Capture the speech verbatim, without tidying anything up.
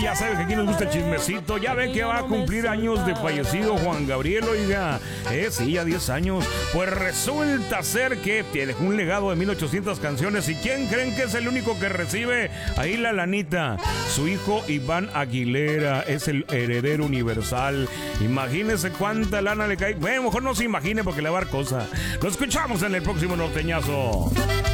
ya saben que aquí nos gusta el chismecito. Ya ven que va a cumplir años de fallecido Juan Gabriel, oiga. Eh, sí, ya diez años. Pues resulta ser que dejó un legado de mil ochocientas canciones. ¿Y quién creen que es el único que recibe ahí la lanita? Su hijo Iván Aguilera es el heredero universal. Imagínense cuánta lana le cae. Bueno, mejor no se imagine porque le va a dar cosa. Lo escuchamos en el próximo norteñazo.